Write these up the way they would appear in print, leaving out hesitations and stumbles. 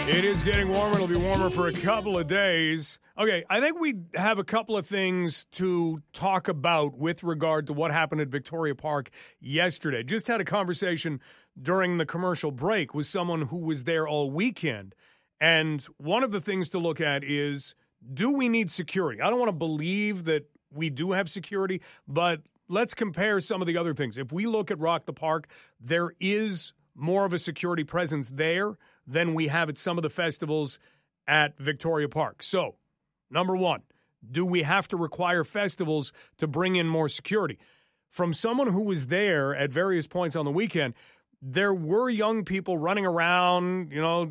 It is getting warmer. It'll be warmer for a couple of days. Okay, I think we have a couple of things to talk about with regard to what happened at Victoria Park yesterday. Just had a conversation during the commercial break with someone who was there all weekend. And one of the things to look at is, do we need security? I don't want to believe that we do have security, but let's compare some of the other things. If we look at Rock the Park, there is more of a security presence there than we have at some of the festivals at Victoria Park. So, number one, do we have to require festivals to bring in more security? From someone who was there at various points on the weekend, there were young people running around,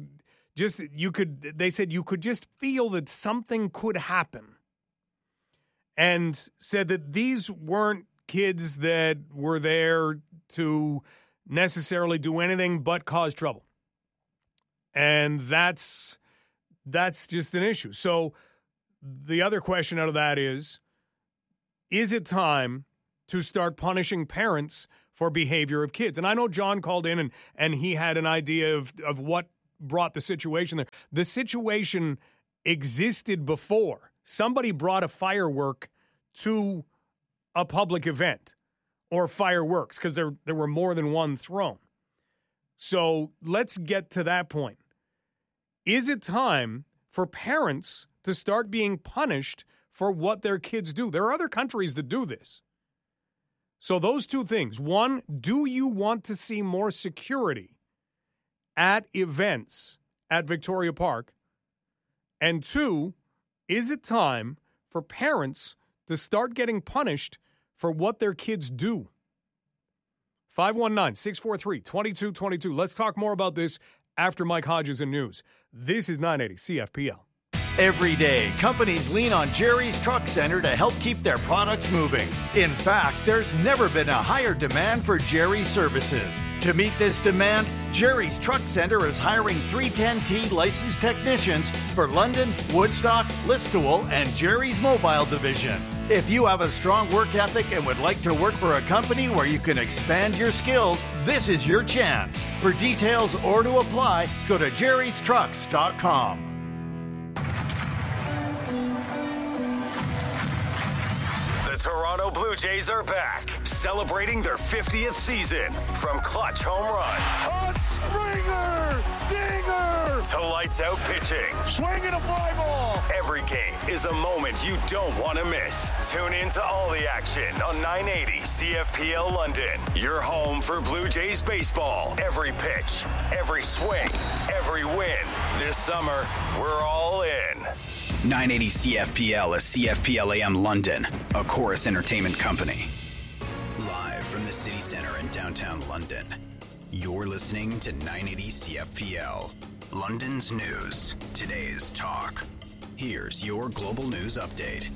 they said you could just feel that something could happen. And said that these weren't kids that were there to necessarily do anything but cause trouble. And that's just an issue. So the other question out of that is it time to start punishing parents for behavior of kids? And I know John called in and he had an idea of what brought the situation there. The situation existed before. Somebody brought a firework to a public event or fireworks because there were more than one thrown. So let's get to that point. Is it time for parents to start being punished for what their kids do? There are other countries that do this. So those two things. One, do you want to see more security at events at Victoria Park? And two, is it time for parents to start getting punished for what their kids do? 519-643-2222. Let's talk more about this after Mike Hodges and news. This is 980 CFPL. Every day, companies lean on Jerry's Truck Center to help keep their products moving. In fact, there's never been a higher demand for Jerry's services. To meet this demand, Jerry's Truck Center is hiring 310T licensed technicians for London, Woodstock, Listowel, and Jerry's Mobile Division. If you have a strong work ethic and would like to work for a company where you can expand your skills, this is your chance. For details or to apply, go to jerrystrucks.com. The Toronto Blue Jays are back, celebrating their 50th season. From clutch home runs, a Springer dinger, to lights out pitching, swinging a fly ball. Every game is a moment you don't want to miss. Tune in to all the action on 980 CFPL London. Your home for Blue Jays baseball. Every pitch, every swing, every win. This summer, we're all in. 980 CFPL is CFPL AM London, a Chorus Entertainment company. Live from the city center in downtown London, you're listening to 980 CFPL, London's news, today's talk. Here's your global news update.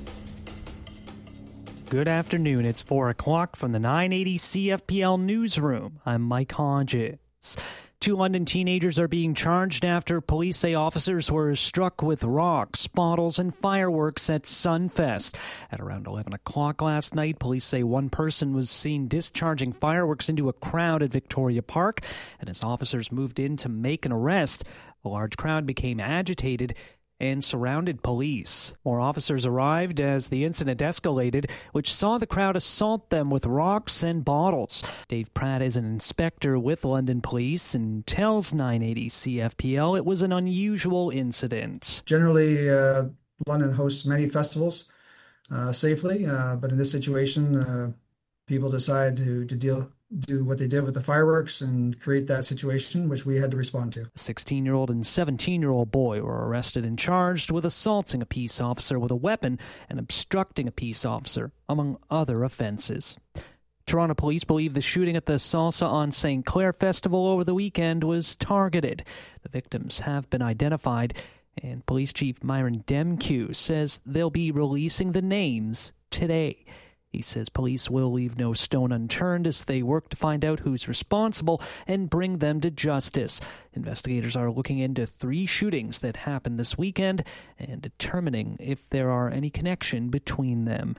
Good afternoon. It's 4 o'clock from the 980 CFPL newsroom. I'm Mike Hodges. 2 London teenagers are being charged after police say officers were struck with rocks, bottles, and fireworks at Sunfest. At around 11 o'clock last night, police say one person was seen discharging fireworks into a crowd at Victoria Park, and as officers moved in to make an arrest, a large crowd became agitated and surrounded police. More officers arrived as the incident escalated, which saw the crowd assault them with rocks and bottles. Dave Pratt is an inspector with London Police and tells 980 CFPL it was an unusual incident. Generally, London hosts many festivals safely, but in this situation, people decided to do what they did with the fireworks and create that situation, which we had to respond to. A 16-year-old and 17-year-old boy were arrested and charged with assaulting a peace officer with a weapon and obstructing a peace officer, among other offenses. Toronto police believe the shooting at the Salsa on St. Clair Festival over the weekend was targeted. The victims have been identified, and Police Chief Myron Demkew says they'll be releasing the names today. He says police will leave no stone unturned as they work to find out who's responsible and bring them to justice. Investigators are looking into 3 shootings that happened this weekend and determining if there are any connection between them.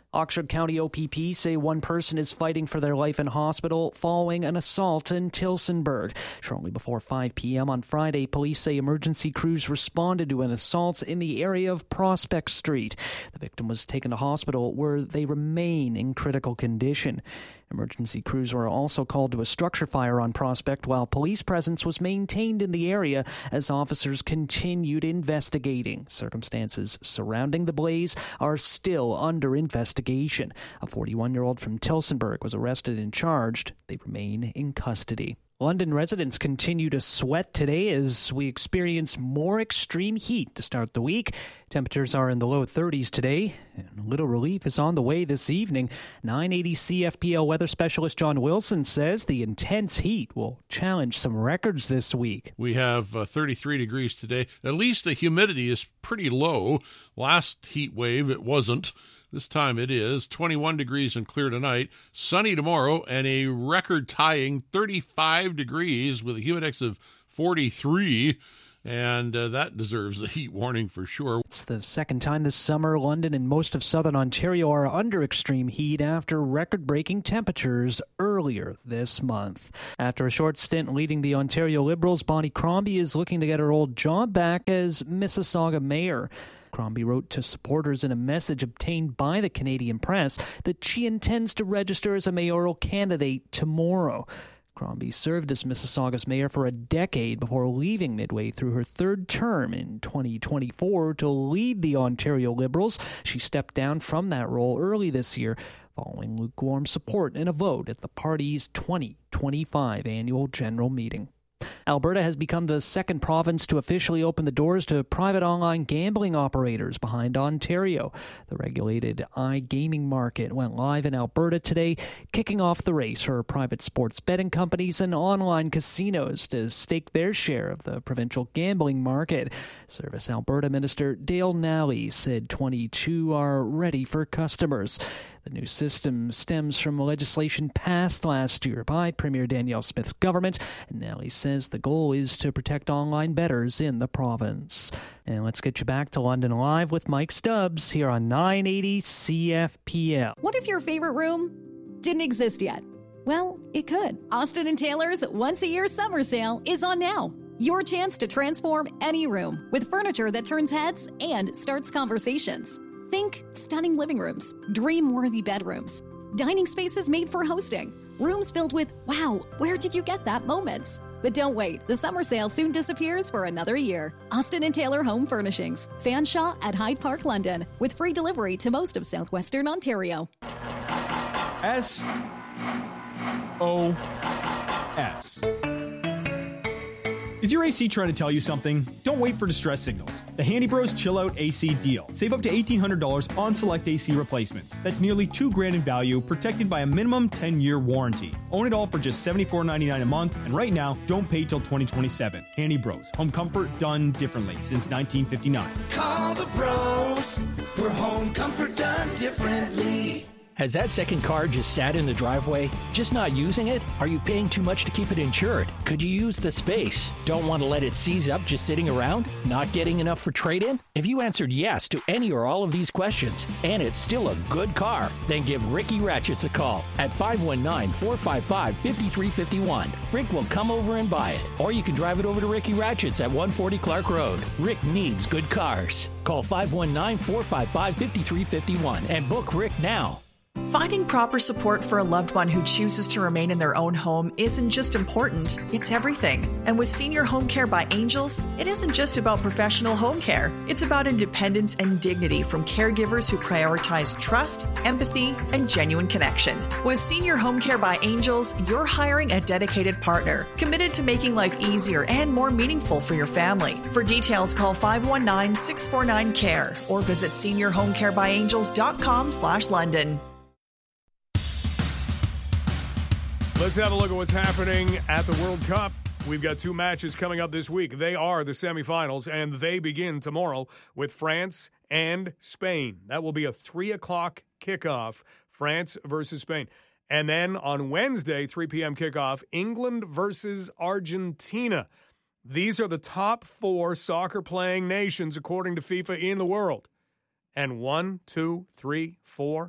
Oxford County OPP say one person is fighting for their life in hospital following an assault in Tillsonburg. Shortly before 5 p.m. on Friday, police say emergency crews responded to an assault in the area of Prospect Street. The victim was taken to hospital where they remain in critical condition. Emergency crews were also called to a structure fire on Prospect while police presence was maintained in the area as officers continued investigating. Circumstances surrounding the blaze are still under investigation. A 41-year-old from Tillsonburg was arrested and charged. They remain in custody. London residents continue to sweat today as we experience more extreme heat to start the week. Temperatures are in the low 30s today, and a little relief is on the way this evening. 980 CFPL weather specialist John Wilson says the intense heat will challenge some records this week. We have 33 degrees today. At least the humidity is pretty low. Last heat wave, it wasn't. This time it is 21 degrees and clear tonight, sunny tomorrow, and a record-tying 35 degrees with a humidex of 43, and that deserves a heat warning for sure. It's the second time this summer London and most of southern Ontario are under extreme heat after record-breaking temperatures earlier this month. After a short stint leading the Ontario Liberals, Bonnie Crombie is looking to get her old job back as Mississauga mayor. Crombie wrote to supporters in a message obtained by the Canadian press that she intends to register as a mayoral candidate tomorrow. Crombie served as Mississauga's mayor for a decade before leaving midway through her third term in 2024 to lead the Ontario Liberals. She stepped down from that role early this year following lukewarm support in a vote at the party's 2025 annual general meeting. Alberta has become the second province to officially open the doors to private online gambling operators behind Ontario. The regulated iGaming market went live in Alberta today, kicking off the race for private sports betting companies and online casinos to stake their share of the provincial gambling market. Service Alberta Minister Dale Nally said 22 are ready for customers. The new system stems from legislation passed last year by Premier Danielle Smith's government, and Nally says the goal is to protect online bettors in the province. And let's get you back to London Live with Mike Stubbs here on 980 CFPL. What if your favorite room didn't exist yet? Well, it could. Austin & Taylor's once-a-year summer sale is on now. Your chance to transform any room with furniture that turns heads and starts conversations. Think stunning living rooms, dream-worthy bedrooms, dining spaces made for hosting, rooms filled with, wow, where did you get that moments? But don't wait, the summer sale soon disappears for another year. Austin & Taylor Home Furnishings, Fanshawe at Hyde Park, London, with free delivery to most of southwestern Ontario. SOS. Is your AC trying to tell you something? Don't wait for distress signals. The Handy Bros Chill Out AC deal. Save up to $1,800 on select AC replacements. That's nearly $2,000 in value, protected by a minimum 10-year warranty. Own it all for just $74.99 a month, and right now, don't pay till 2027. Handy Bros. Home comfort done differently since 1959. Call the bros for home comfort done differently. Has that second car just sat in the driveway? Just not using it? Are you paying too much to keep it insured? Could you use the space? Don't want to let it seize up just sitting around? Not getting enough for trade-in? If you answered yes to any or all of these questions, and it's still a good car, then give Ricky Ratchets a call at 519-455-5351. Rick will come over and buy it, or you can drive it over to Ricky Ratchets at 140 Clark Road. Rick needs good cars. Call 519-455-5351 and book Rick now. Finding proper support for a loved one who chooses to remain in their own home isn't just important, it's everything. And with Senior Home Care by Angels, it isn't just about professional home care. It's about independence and dignity from caregivers who prioritize trust, empathy, and genuine connection. With Senior Home Care by Angels, you're hiring a dedicated partner, committed to making life easier and more meaningful for your family. For details, call 519-649-CARE or visit seniorhomecarebyangels.com/London. Let's have a look at what's happening at the World Cup. We've got two matches coming up this week. They are the semifinals, and they begin tomorrow with France and Spain. That will be a 3 o'clock kickoff, France versus Spain. And then on Wednesday, 3 p.m. kickoff, England versus Argentina. These are the top 4 soccer-playing nations, according to FIFA, in the world. And 1, 2, 3, 4,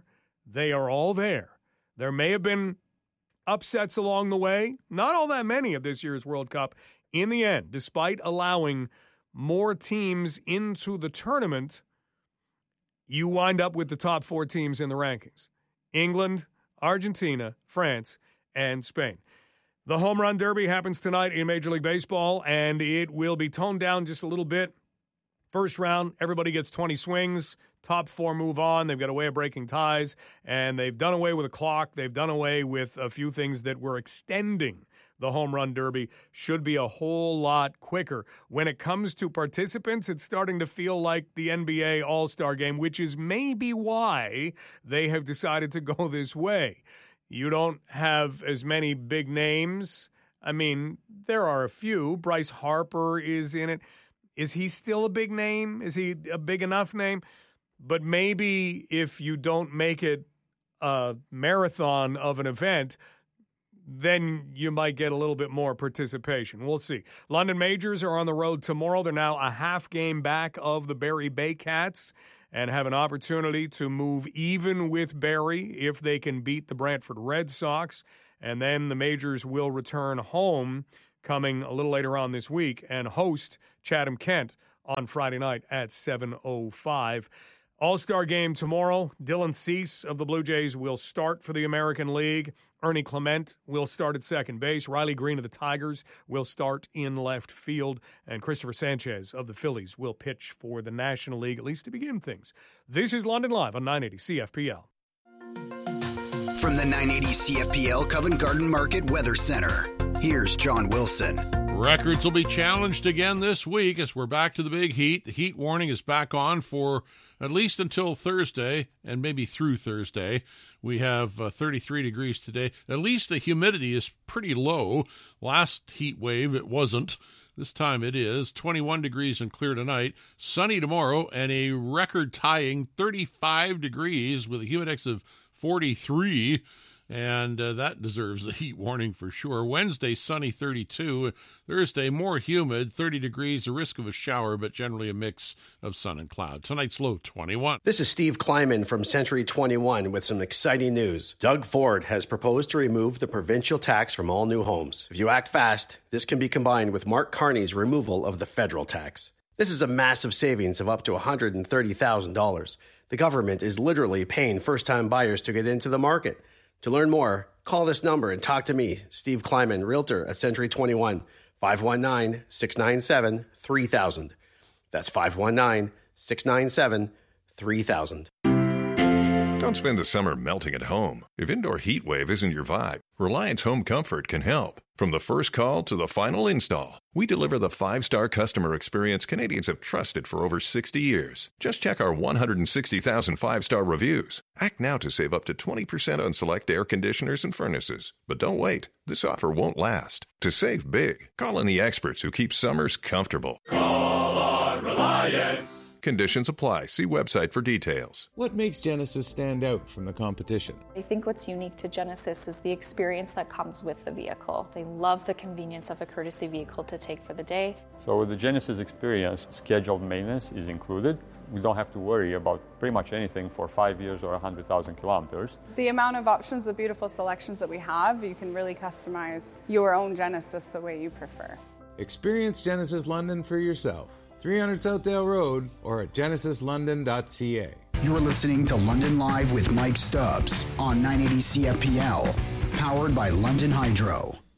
They are all there. There may have been upsets along the way, not all that many of this year's World Cup. In the end, despite allowing more teams into the tournament, you wind up with the top 4 teams in the rankings: England, Argentina, France, and Spain. The Home Run Derby happens tonight in Major League Baseball, and it will be toned down just a little bit. First round, everybody gets 20 swings. Top 4 move on. They've got a way of breaking ties, and they've done away with a clock. They've done away with a few things that were extending the Home Run Derby. Should be a whole lot quicker. When it comes to participants, it's starting to feel like the NBA All-Star Game, which is maybe why they have decided to go this way. You don't have as many big names. I mean, there are a few. Bryce Harper is in it. Is he still a big name? Is he a big enough name? But maybe if you don't make it a marathon of an event, then you might get a little bit more participation. We'll see. London Majors are on the road tomorrow. They're now a half game back of the Barrie Baycats and have an opportunity to move even with Barrie if they can beat the Brantford Red Sox. And then the Majors will return home coming a little later on this week and host Chatham-Kent on Friday night at 7:05. All-Star game tomorrow. Dylan Cease of the Blue Jays will start for the American League. Ernie Clement will start at second base. Riley Green of the Tigers will start in left field. And Christopher Sanchez of the Phillies will pitch for the National League, at least to begin things. This is London Live on 980 CFPL. From the 980 CFPL Covent Garden Market Weather Center, here's John Wilson. Records will be challenged again this week as we're back to the big heat. The heat warning is back on for at least until Thursday and maybe through Thursday. We have 33 degrees today. At least the humidity is pretty low. Last heat wave, it wasn't. This time it is. 21 degrees and clear tonight. Sunny tomorrow and a record-tying 35 degrees with a humidex of 43. And that deserves the heat warning for sure. Wednesday, sunny, 32. Thursday, more humid, 30 degrees, a risk of a shower, but generally a mix of sun and cloud. Tonight's low, 21. This is Steve Kleiman from Century 21 with some exciting news. Doug Ford has proposed to remove the provincial tax from all new homes. If you act fast, this can be combined with Mark Carney's removal of the federal tax. This is a massive savings of up to $130,000. The government is literally paying first-time buyers to get into the market. To learn more, call this number and talk to me, Steve Kleiman, Realtor at Century 21, 519-697-3000. That's 519-697-3000. Don't spend the summer melting at home. If indoor heat wave isn't your vibe, Reliance Home Comfort can help. From the first call to the final install, we deliver the 5-star customer experience Canadians have trusted for over 60 years. Just check our 160,000 5-star reviews. Act now to save up to 20% on select air conditioners and furnaces. But don't wait. This offer won't last. To save big, call in the experts who keep summers comfortable. Call on Reliance. Conditions apply. See website for details. What makes Genesis stand out from the competition? I think what's unique to Genesis is the experience that comes with the vehicle. They love the convenience of a courtesy vehicle to take for the day. So with the Genesis experience, scheduled maintenance is included. We don't have to worry about pretty much anything for 5 years or 100,000 kilometers. The amount of options, the beautiful selections that we have, you can really customize your own Genesis the way you prefer. Experience Genesis London for yourself. 300 Southdale Road or at genesislondon.ca. You're listening to London Live with Mike Stubbs on 980 CFPL, powered by London Hydro.